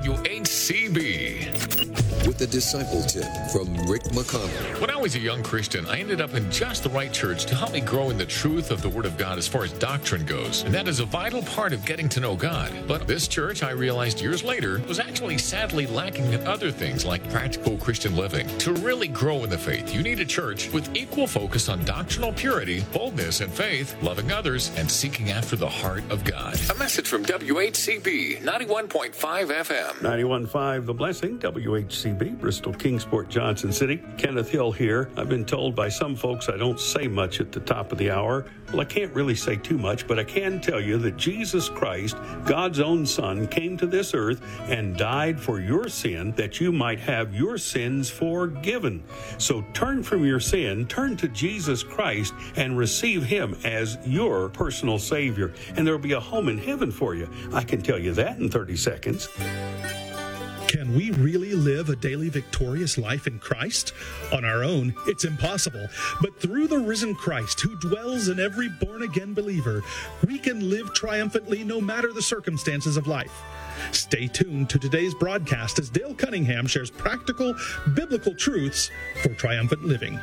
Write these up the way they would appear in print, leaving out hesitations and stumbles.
WHCB. With the Disciple Tip from Rick McConnell. When I was a young Christian, I ended up in just the right church to help me grow in the truth of the Word of God as far as doctrine goes. And that is a vital part of getting to know God. But this church, I realized years later, was actually sadly lacking in other things like practical Christian living. To really grow in the faith, you need a church with equal focus on doctrinal purity, boldness and faith, loving others, and seeking after the heart of God. A message from WHCB 91.5 FM. 91.5 The Blessing, WHCB, Bristol, Kingsport, Johnson City. Kenneth Hill here. I've been told by some folks I don't say much at the top of the hour. Well, I can't really say too much, but I can tell you that Jesus Christ, God's own Son, came to this earth and died for your sin that you might have your sins forgiven. So turn from your sin, turn to Jesus Christ, and receive Him as your personal Savior. And there will be a home in heaven for you. I can tell you that in 30 seconds. Can we really live a daily victorious life in Christ? On our own, it's impossible. But through the risen Christ who dwells in every born-again believer, we can live triumphantly no matter the circumstances of life. Stay tuned to today's broadcast as Dale Cunningham shares practical, biblical truths for triumphant living.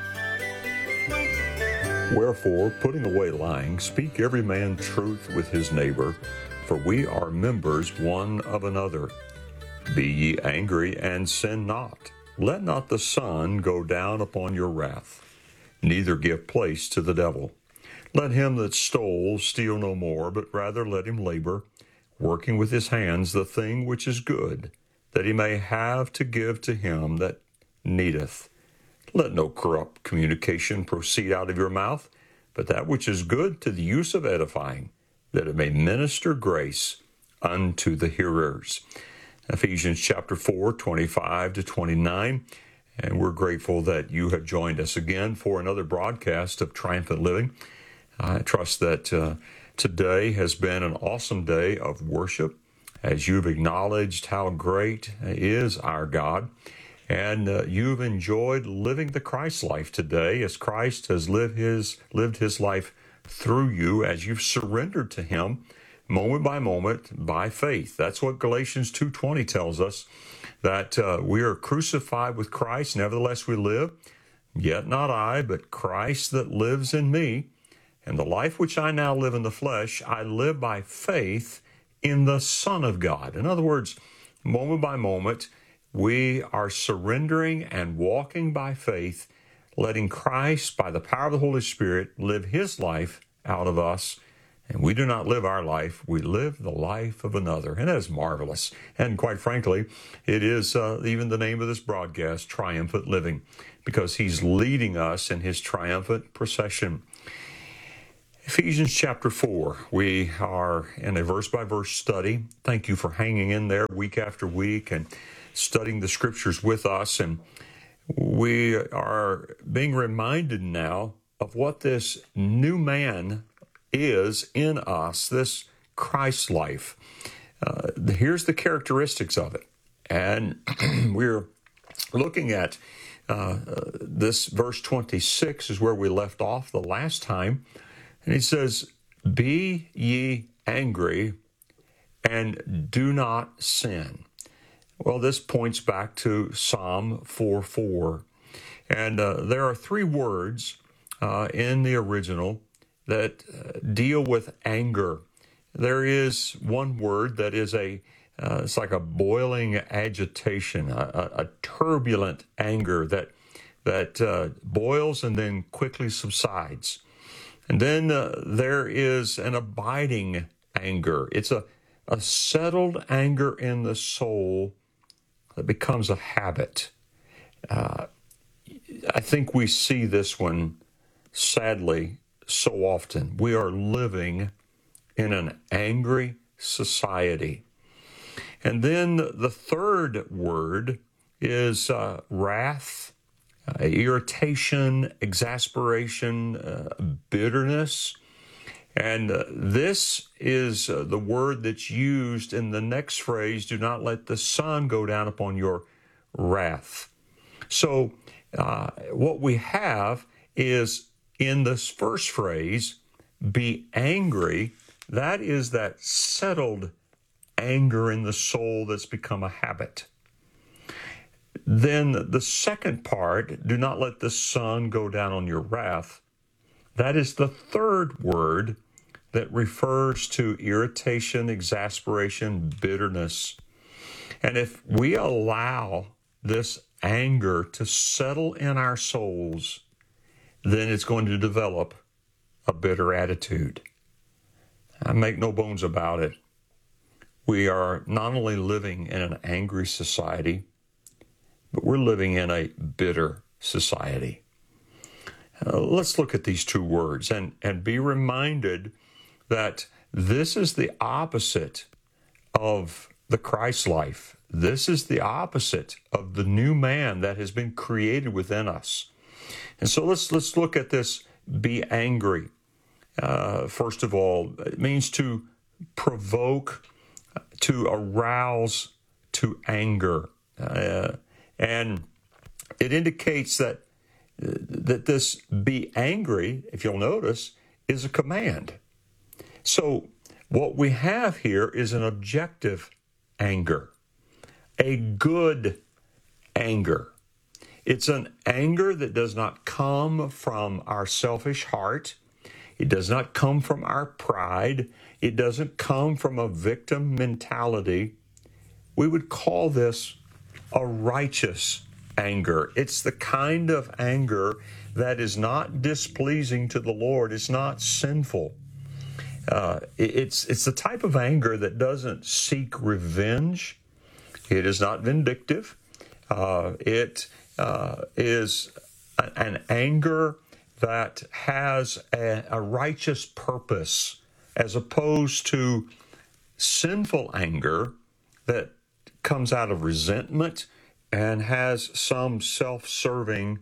Wherefore, putting away lying, speak every man truth with his neighbor, for we are members one of another. Be ye angry, and sin not. Let not the sun go down upon your wrath, neither give place to the devil. Let him that stole steal no more, but rather let him labor, working with his hands the thing which is good, that he may have to give to him that needeth. Let no corrupt communication proceed out of your mouth, but that which is good to the use of edifying, that it may minister grace unto the hearers. Ephesians chapter 4, 25 to 29. And we're grateful that you have joined us again for another broadcast of Triumphant Living. I trust that today has been an awesome day of worship as you've acknowledged how great is our God. And you've enjoyed living the Christ life today as Christ has lived his life through you as you've surrendered to Him moment by moment by faith. That's what Galatians 2:20 tells us, that we are crucified with Christ, nevertheless we live, yet not I, but Christ that lives in me. And the life which I now live in the flesh, I live by faith in the Son of God. In other words, moment by moment, we are surrendering and walking by faith, letting Christ, by the power of the Holy Spirit, live His life out of us. And we do not live our life, we live the life of another. And that is marvelous. And quite frankly, it is even the name of this broadcast, Triumphant Living, because He's leading us in His triumphant procession. Ephesians chapter 4, we are in a verse-by-verse study. Thank you for hanging in there week after week and studying the Scriptures with us. And we are being reminded now of what this new man is in us, this Christ life. Here's the characteristics of it. And we're looking at this verse 26 is where we left off the last time. And he says, be ye angry and do not sin. Well, this points back to Psalm 4:4. And there are three words in the original that deal with anger. There is one word that is it's like a boiling agitation, a turbulent anger that boils and then quickly subsides. And then there is an abiding anger. It's a settled anger in the soul that becomes a habit. I think we see this one, sadly, so often. We are living in an angry society. And then the third word is wrath, irritation, exasperation, bitterness. And this is the word that's used in the next phrase, do not let the sun go down upon your wrath. So what we have is in this first phrase, be angry. That is that settled anger in the soul that's become a habit. Then the second part, do not let the sun go down on your wrath. That is the third word that refers to irritation, exasperation, bitterness. And if we allow this anger to settle in our souls, then it's going to develop a bitter attitude. I make no bones about it. We are not only living in an angry society, but we're living in a bitter society. Let's look at these two words and be reminded that this is the opposite of the Christ life. This is the opposite of the new man that has been created within us. And so let's look at this, be angry. First of all, it means to provoke, to arouse to anger. And it indicates that this be angry, if you'll notice, is a command. So what we have here is an objective anger, a good anger. It's an anger that does not come from our selfish heart. It does not come from our pride. It doesn't come from a victim mentality. We would call this a righteous anger. It's the kind of anger that is not displeasing to the Lord. It's not sinful. It's the type of anger that doesn't seek revenge. It is not vindictive. It is an anger that has a righteous purpose, as opposed to sinful anger that comes out of resentment and has some self-serving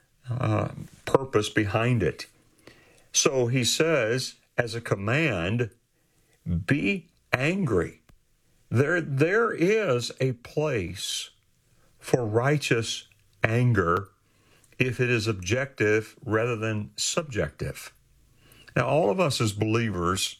purpose behind it. So he says, as a command, be angry. There is a place for righteous anger if it is objective rather than subjective. Now, all of us as believers,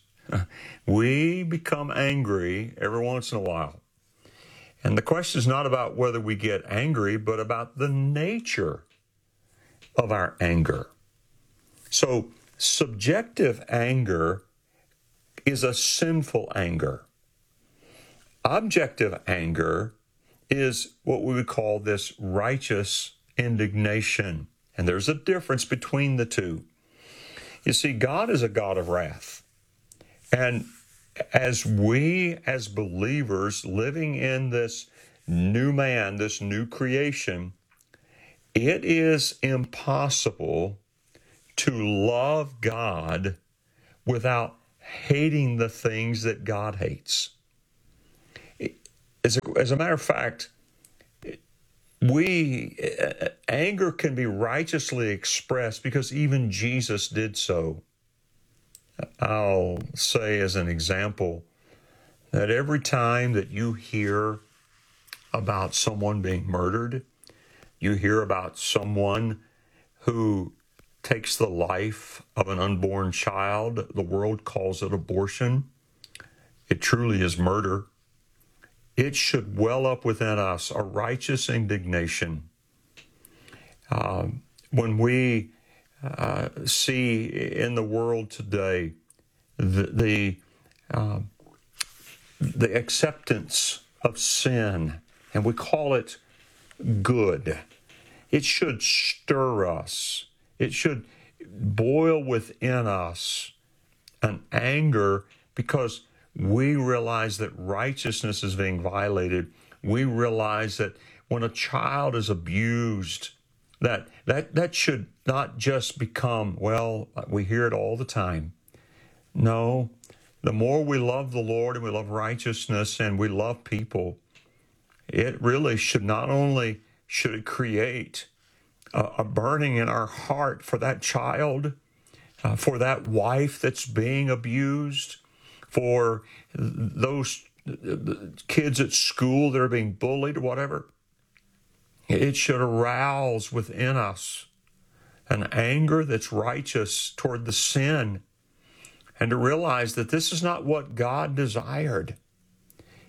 we become angry every once in a while. And the question is not about whether we get angry, but about the nature of our anger. So, subjective anger is a sinful anger. Objective anger is what we would call this righteous indignation. And there's a difference between the two. You see, God is a God of wrath. And as we, as believers living in this new man, this new creation, it is impossible to love God without hating the things that God hates. As a matter of fact, anger can be righteously expressed because even Jesus did so. I'll say as an example that every time that you hear about someone being murdered, you hear about someone who takes the life of an unborn child, the world calls it abortion. It truly is murder. It should well up within us a righteous indignation. When we see in the world today the acceptance of sin, and we call it good, it should stir us. It should boil within us an anger because we realize that righteousness is being violated. We realize that when a child is abused, that should not just become, well, we hear it all the time. No, the more we love the Lord and we love righteousness and we love people, it really should not only should it create a burning in our heart for that child, for that wife that's being abused, for those kids at school that are being bullied or whatever. It should arouse within us an anger that's righteous toward the sin, and to realize that this is not what God desired.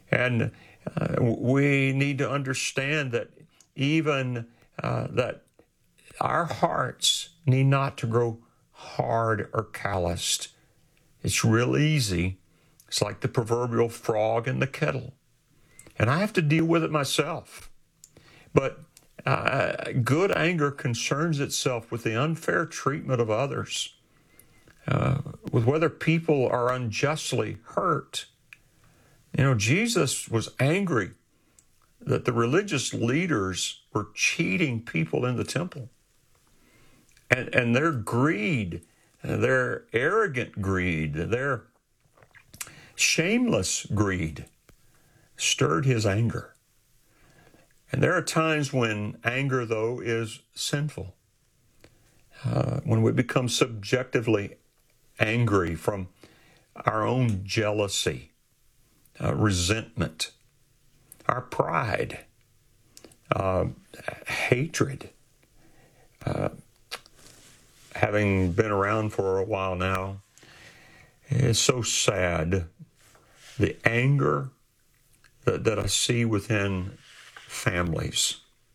And we need to understand that even that our hearts need not to grow hard or calloused. It's real easy. It's like the proverbial frog in the kettle. And I have to deal with it myself. But good anger concerns itself with the unfair treatment of others, with whether people are unjustly hurt. You know, Jesus was angry that the religious leaders were cheating people in the temple. And their greed, their arrogant greed, their shameless greed stirred his anger. And there are times when anger, though, is sinful. When we become subjectively angry from our own jealousy, resentment, our pride, hatred. Having been around for a while now, it's so sad, the anger that I see within families,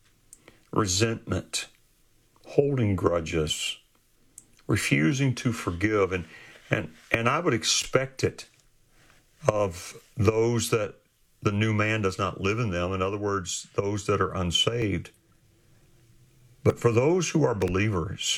resentment, holding grudges, refusing to forgive, and I would expect it of those that the new man does not live in them. In other words, those that are unsaved. But for those who are believers,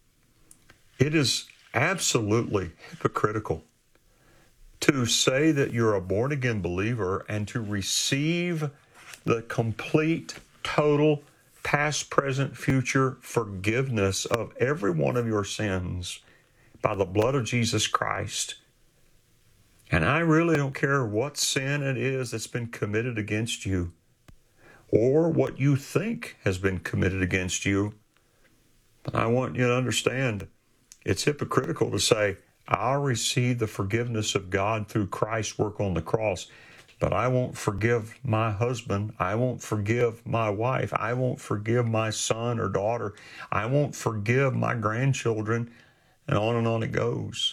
it is absolutely hypocritical to say that you're a born-again believer and to receive the complete, total, past, present, future forgiveness of every one of your sins by the blood of Jesus Christ. And I really don't care what sin it is that's been committed against you or what you think has been committed against you. But I want you to understand, it's hypocritical to say, I'll receive the forgiveness of God through Christ's work on the cross, but I won't forgive my husband. I won't forgive my wife. I won't forgive my son or daughter. I won't forgive my grandchildren, and on it goes.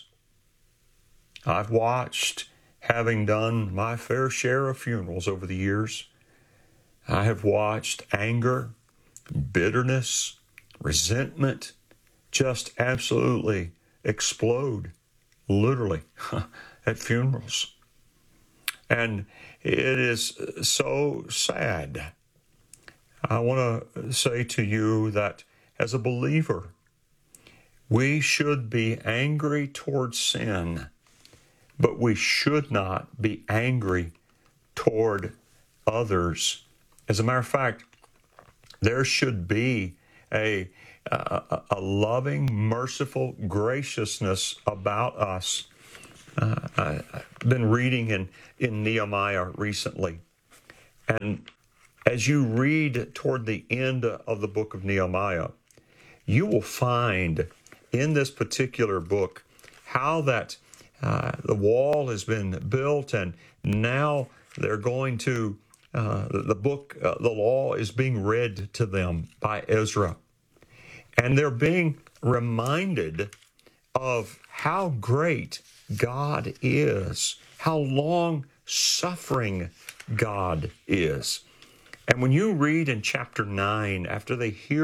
I've watched, having done my fair share of funerals over the years, I have watched anger, bitterness, resentment just absolutely explode, literally, at funerals. And it is so sad. I want to say to you that as a believer, we should be angry towards sin, but we should not be angry toward others. As a matter of fact, there should be a loving, merciful graciousness about us. I've been reading in Nehemiah recently, and as you read toward the end of the book of Nehemiah, you will find in this particular book how that the wall has been built, and now they're going to the law is being read to them by Ezra. And they're being reminded of how great God is, how long-suffering God is. And when you read in chapter 9, after they hear